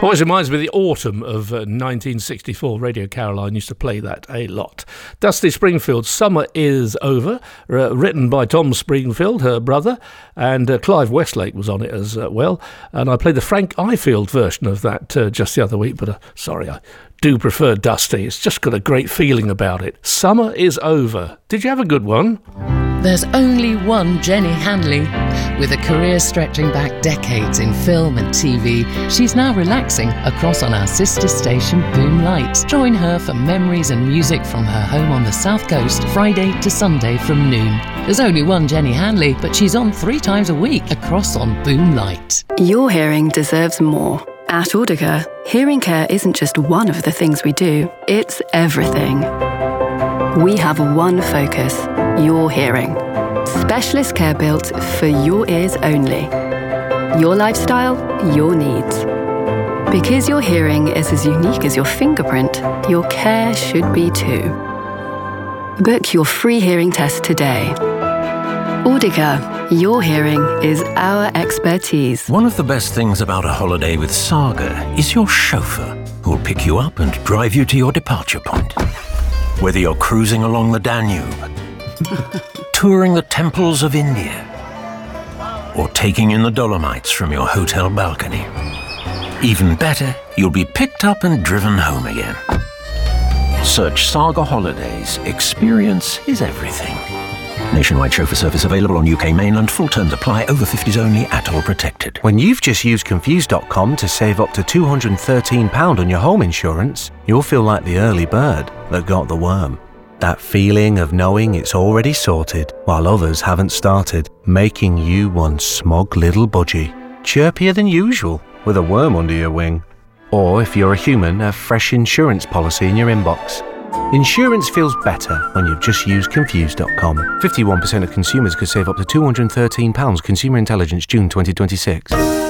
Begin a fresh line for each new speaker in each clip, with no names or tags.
Always reminds me of the autumn of 1964. Radio Caroline used to play that a lot. Dusty Springfield, Summer Is Over, written by Tom Springfield, her brother, and Clive Westlake was on it as well. And I played the Frank Ifield version of that just the other week, but sorry, I do prefer Dusty. It's just got a great feeling about it. Summer Is Over. Did you have a good one?
There's only one Jenny Hanley. With a career stretching back decades in film and TV, she's now relaxing across on our sister station Boom Lights. Join her for memories and music from her home on the South Coast, Friday to Sunday from noon. There's only one Jenny Hanley, but she's on 3 times a week across on Boom Light.
Your hearing deserves more. At Audica, hearing care isn't just one of the things we do, it's everything. We have one focus, your hearing. Specialist care built for your ears only. Your lifestyle, your needs. Because your hearing is as unique as your fingerprint, your care should be too. Book your free hearing test today. Audica, your hearing is our expertise.
One of the best things about a holiday with Saga is your chauffeur, who'll pick you up and drive you to your departure point. Whether you're cruising along the Danube, touring the temples of India, or taking in the Dolomites from your hotel balcony. Even better, you'll be picked up and driven home again. Search Saga Holidays. Experience is everything. Nationwide chauffeur service available on UK mainland. Full terms apply. Over 50s only. Atoll protected.
When you've just used Confused.com to save up to £213 on your home insurance, you'll feel like the early bird that got the worm. That feeling of knowing it's already sorted while others haven't started, making you one smug little budgie, chirpier than usual with a worm under your wing. Or if you're a human, a fresh insurance policy in your inbox. Insurance feels better when you've just used Confused.com. 51% of consumers could save up to £213. Consumer Intelligence, June 2026.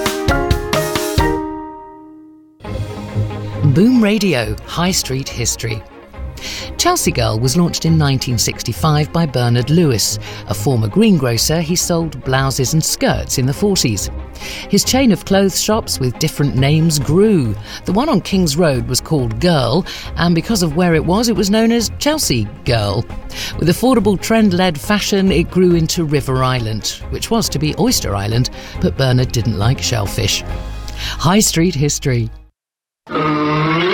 Boom Radio, High Street History. Chelsea Girl was launched in 1965 by Bernard Lewis. A former greengrocer, he sold blouses and skirts in the 40s. His chain of clothes shops with different names grew. The one on King's Road was called Girl, and because of where it was known as Chelsea Girl. With affordable trend-led fashion, it grew into River Island, which was to be Oyster Island, but Bernard didn't like shellfish. High Street History.